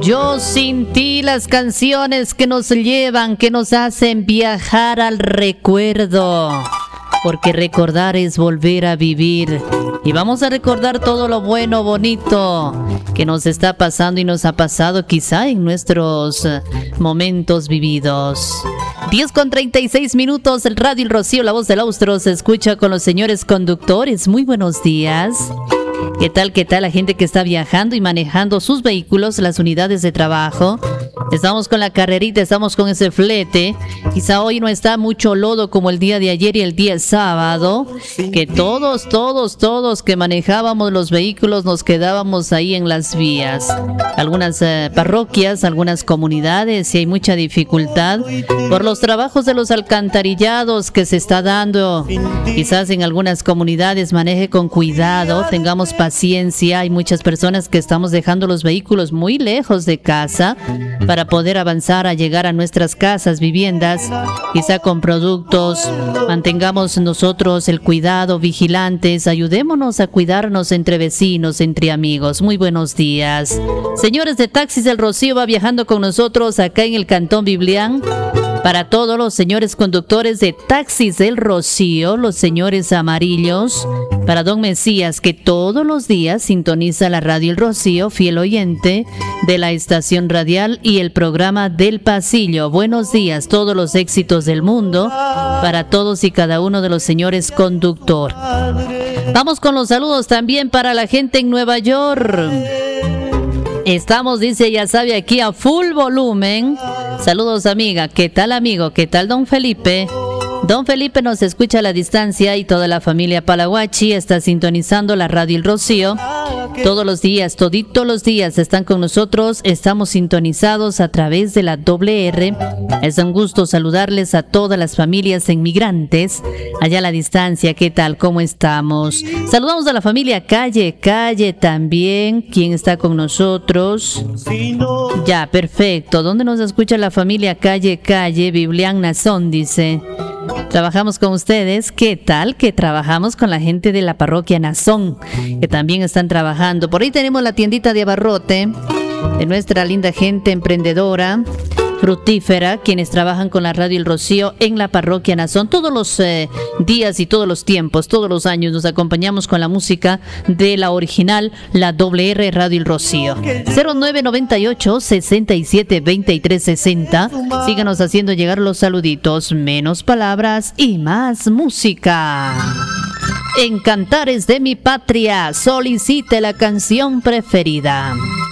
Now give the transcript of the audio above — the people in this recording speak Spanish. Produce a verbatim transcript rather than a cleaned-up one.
Yo sin ti, las canciones que nos llevan, que nos hacen viajar al recuerdo. Porque recordar es volver a vivir. Y vamos a recordar todo lo bueno, bonito que nos está pasando y nos ha pasado quizá en nuestros momentos vividos. diez con treinta y seis minutos, el Radio El Rocío, la voz del austro, se escucha con los señores conductores. Muy buenos días. ¿Qué tal, qué tal la gente que está viajando y manejando sus vehículos, las unidades de trabajo? Estamos con la carrerita, estamos con ese flete. Quizá hoy no está mucho lodo como el día de ayer y el día sábado, que todos, todos, todos que manejábamos los vehículos nos quedábamos ahí en las vías. Algunas eh, parroquias, algunas comunidades, y hay mucha dificultad por los trabajos de los alcantarillados que se está dando. Quizás en algunas comunidades maneje con cuidado, tengamos paciencia. Hay muchas personas que estamos dejando los vehículos muy lejos de casa para poder avanzar a llegar a nuestras casas, viviendas, quizá con productos. Mantengamos nosotros el cuidado, vigilantes, ayudémonos a cuidarnos entre vecinos, entre amigos. Muy buenos días. Señores de Taxis del Rocío va viajando con nosotros acá en el Cantón Biblián. Para todos los señores conductores de Taxis del Rocío, los señores amarillos, para don Mesías, que todos los días sintoniza la Radio El Rocío, fiel oyente de la estación radial y el programa del pasillo. Buenos días, todos los éxitos del mundo para todos y cada uno de los señores conductor. Vamos con los saludos también para la gente en Nueva York. Estamos, dice, ya sabe, aquí a full volumen. Saludos, amiga. ¿Qué tal, amigo? ¿Qué tal, don Felipe? Don Felipe nos escucha a la distancia y toda la familia Palahuachi está sintonizando la Radio El Rocío. Todos los días, toditos los días están con nosotros. Estamos sintonizados a través de la doble R. Es un gusto saludarles a todas las familias inmigrantes allá a la distancia. ¿Qué tal? ¿Cómo estamos? Saludamos a la familia Calle, Calle también. ¿Quién está con nosotros? Ya, perfecto. ¿Dónde nos escucha la familia Calle, Calle? Biblián Nazón, dice. Trabajamos con ustedes. ¿Qué tal? Que trabajamos con la gente de la parroquia Nazón, que también están trabajando. Por ahí tenemos la tiendita de abarrote de nuestra linda gente emprendedora, frutífera, quienes trabajan con la Radio El Rocío en la parroquia Nazón. Todos los eh, días y todos los tiempos, todos los años nos acompañamos con la música de la original, la doble R Radio El Rocío. cero nueve noventa y ocho, sesenta y siete, veintitrés sesenta. Síganos haciendo llegar los saluditos. Menos palabras y más música. En Cantares de mi Patria, solicite la canción preferida.